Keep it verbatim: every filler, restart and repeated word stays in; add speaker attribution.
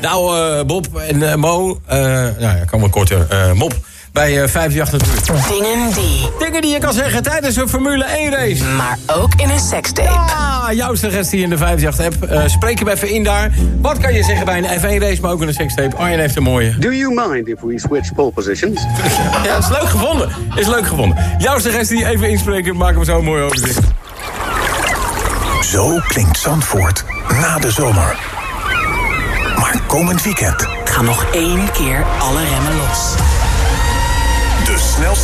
Speaker 1: Nou, uh, Bob en uh, Mo, uh, nou ja, kan wel korter, uh, Mop, bij uh, vijfenvijftig natuurlijk.
Speaker 2: Dingen die...
Speaker 1: Dingen die je kan zeggen tijdens een Formule één race.
Speaker 2: Maar ook in een sekstape.
Speaker 1: Ja, jouw suggestie in de vijfenvijftig app. Uh, spreek hem even in daar. Wat kan je zeggen bij een F één race, maar ook in een sekstape? Arjen heeft een mooie.
Speaker 3: Do you mind if we switch pole positions?
Speaker 1: Ja, is leuk gevonden. Is leuk gevonden. Jouw suggestie even inspreken, maken we zo mooi overzicht.
Speaker 4: Zo klinkt Zandvoort na de zomer. Maar komend weekend
Speaker 2: Ga nog één keer alle remmen los.
Speaker 4: de snelste